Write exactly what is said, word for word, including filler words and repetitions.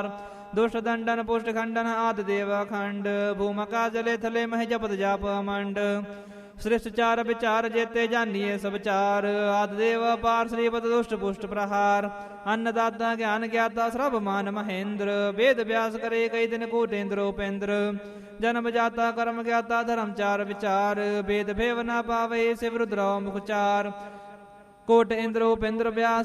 दुष्ट दंडन पुष्ट खंडन आदि देव खंड भूमका जले थले मह जपत जाप मंड सृष्ट चार विचार जेते जानिए सब चार आदि देव पार श्रीपद दुष्ट पुष्ट प्रहार अन्नदाता ज्ञान ज्ञाता श्रभ मान महेंद्र वेद व्यास करे कई दिन कोटेन्द्र उपेंद्र जन्म जाता कर्म ज्ञाता धर्म चार विचार वेद भेव न पावे शिव रुद्र मुख चार कोट इंद्र उपेंद्र व्यास